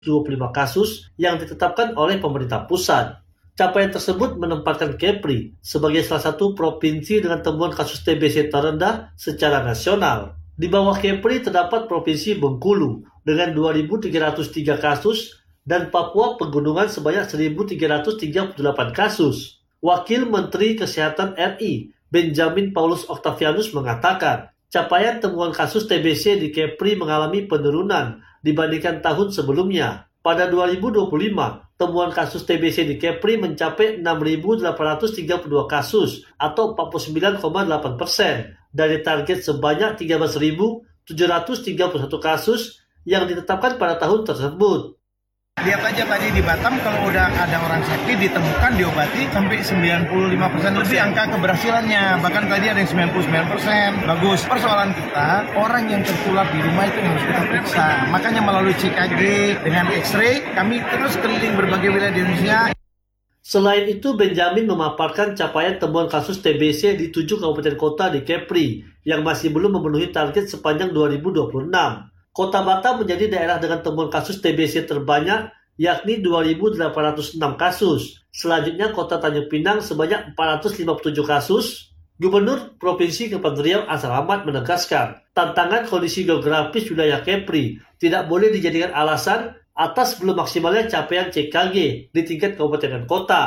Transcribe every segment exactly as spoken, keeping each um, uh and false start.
dua puluh lima kasus yang ditetapkan oleh pemerintah pusat. Capaian tersebut menempatkan Kepri sebagai salah satu provinsi dengan temuan kasus T B C terendah secara nasional. Di bawah Kepri terdapat Provinsi Bengkulu dengan dua ribu tiga ratus tiga kasus dan Papua Pegunungan sebanyak seribu tiga ratus tiga puluh delapan kasus. Wakil Menteri Kesehatan R I, Benjamin Paulus Octavianus mengatakan, capaian temuan kasus T B C di Kepri mengalami penurunan dibandingkan tahun sebelumnya. Pada dua ribu dua puluh lima, temuan kasus T B C di Kepri mencapai enam ribu delapan ratus tiga puluh dua kasus atau empat puluh sembilan koma delapan persen dari target sebanyak tiga belas ribu tujuh ratus tiga puluh satu kasus yang ditetapkan pada tahun tersebut. Lihat aja tadi di Batam kalau udah ada orang sakit ditemukan diobati sampai sembilan puluh lima persen lebih angka keberhasilannya. Bahkan tadi ada yang sembilan puluh sembilan persen. Bagus. Persoalan kita, orang yang tertular di rumah itu yang harus kita periksa. Makanya melalui C K G dengan X-ray, kami terus keliling berbagai wilayah di Indonesia. Selain itu, Benjamin memaparkan capaian temuan kasus T B C di tujuh kabupaten kota di Kepri yang masih belum memenuhi target sepanjang dua ribu dua puluh enam. Kota Batam menjadi daerah dengan temuan kasus T B C terbanyak, yakni dua ribu delapan ratus enam kasus. Selanjutnya Kota Tanjung Pinang sebanyak empat ratus lima puluh tujuh kasus. Gubernur Provinsi Kepulauan Riau Asar Ahmad menegaskan, tantangan kondisi geografis wilayah Kepri tidak boleh dijadikan alasan atas belum maksimalnya capaian C K G di tingkat kabupaten dan kota.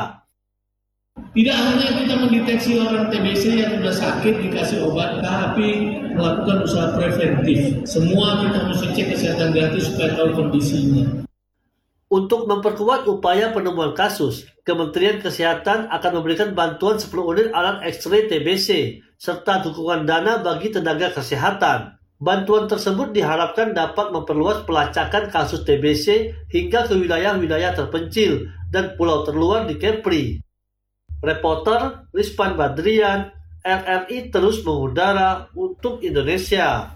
Tidak hanya kita mendeteksi orang T B C yang sudah sakit dikasih obat, tapi melakukan usaha preventif. Semua kita mesti cek kesehatan gratis supaya tahu kondisinya. Untuk memperkuat upaya penemuan kasus, Kementerian Kesehatan akan memberikan bantuan sepuluh unit alat X-ray T B C serta dukungan dana bagi tenaga kesehatan. Bantuan tersebut diharapkan dapat memperluas pelacakan kasus T B C hingga ke wilayah-wilayah terpencil dan pulau terluar di Kepri. Reporter Rizpan Badrian, R R I terus mengudara untuk Indonesia.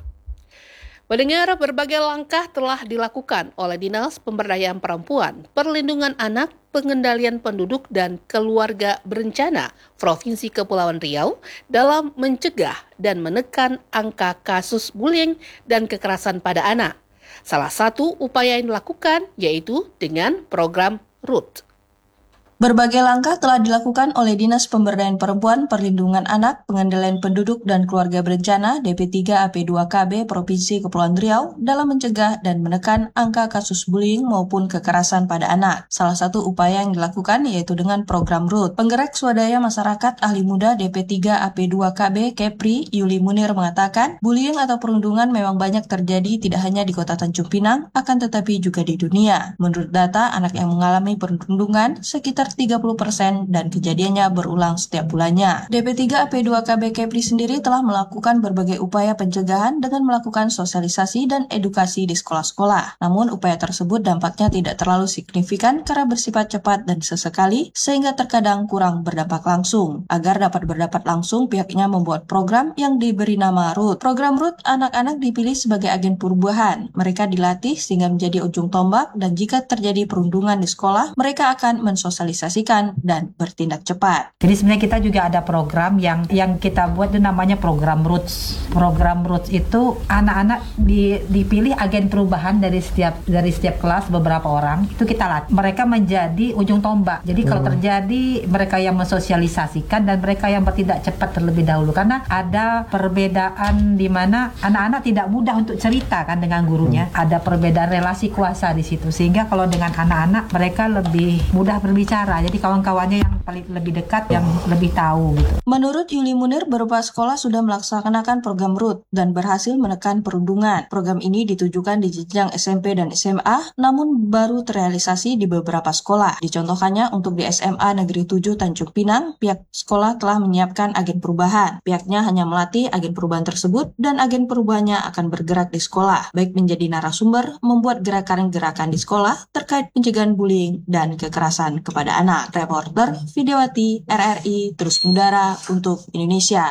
Mendengar berbagai langkah telah dilakukan oleh Dinas Pemberdayaan Perempuan, Perlindungan Anak, Pengendalian Penduduk dan Keluarga Berencana Provinsi Kepulauan Riau dalam mencegah dan menekan angka kasus bullying dan kekerasan pada anak. Salah satu upaya yang dilakukan yaitu dengan program R U T. Berbagai langkah telah dilakukan oleh Dinas Pemberdayaan Perempuan, Perlindungan Anak, Pengendalian Penduduk dan Keluarga Berencana D P tiga A P dua K B Provinsi Kepulauan Riau dalam mencegah dan menekan angka kasus bullying maupun kekerasan pada anak. Salah satu upaya yang dilakukan yaitu dengan program R U T. Penggerak Swadaya Masyarakat Ahli Muda D P tiga A P dua K B Kepri, Yuli Munir mengatakan, bullying atau perundungan memang banyak terjadi tidak hanya di Kota Tanjung Pinang, akan tetapi juga di dunia. Menurut data, anak yang mengalami perundungan sekitar tiga puluh persen dan kejadiannya berulang setiap bulannya. D P tiga A P dua K B Kepri sendiri telah melakukan berbagai upaya pencegahan dengan melakukan sosialisasi dan edukasi di sekolah-sekolah. Namun upaya tersebut dampaknya tidak terlalu signifikan karena bersifat cepat dan sesekali sehingga terkadang kurang berdampak langsung. Agar dapat berdampak langsung, pihaknya membuat program yang diberi nama R U T. Program R U T anak-anak dipilih sebagai agen perubahan. Mereka dilatih sehingga menjadi ujung tombak dan jika terjadi perundungan di sekolah, mereka akan mensosialisasikan dan bertindak cepat. Jadi sebenarnya kita juga ada program yang yang kita buat itu namanya program Roots. Program Roots itu anak-anak di, dipilih agen perubahan dari setiap dari setiap kelas beberapa orang. Itu kita latih. Mereka menjadi ujung tombak. Jadi kalau terjadi mereka yang mensosialisasikan dan mereka yang bertindak cepat terlebih dahulu karena ada perbedaan di mana anak-anak tidak mudah untuk cerita kan dengan gurunya. Ada perbedaan relasi kuasa di situ sehingga kalau dengan anak-anak mereka lebih mudah berbicara. Jadi kawan-kawannya yang paling lebih dekat, yang lebih tahu gitu. Menurut Yuli Munir, beberapa sekolah sudah melaksanakan program R U T dan berhasil menekan perundungan. Program ini ditujukan di jenjang S M P dan S M A, namun baru terrealisasi di beberapa sekolah. Dicontohkannya untuk di S M A Negeri tujuh Tanjung Pinang, pihak sekolah telah menyiapkan agen perubahan. Pihaknya hanya melatih agen perubahan tersebut dan agen perubahannya akan bergerak di sekolah, baik menjadi narasumber, membuat gerakan-gerakan di sekolah terkait pencegahan bullying dan kekerasan kepada anak. Reporter Videowati R R I terus mengudara untuk Indonesia.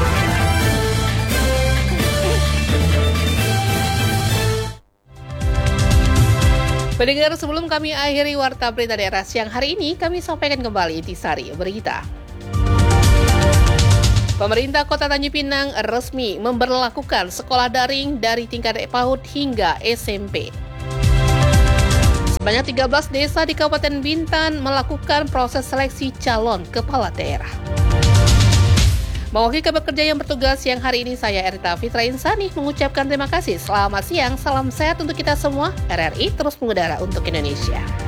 Pendengar, sebelum kami akhiri Warta Berita Daerah siang hari ini, kami sampaikan kembali intisari berita. Pemerintah Kota Tanjung Pinang resmi memberlakukan sekolah daring dari tingkat PAUD hingga S M P. Sebanyak tiga belas desa di Kabupaten Bintan melakukan proses seleksi calon kepala daerah. Mewakili kabar kerja yang bertugas siang hari ini, saya Erita Fitra Insani mengucapkan terima kasih. Selamat siang, salam sehat untuk kita semua. R R I terus mengudara untuk Indonesia.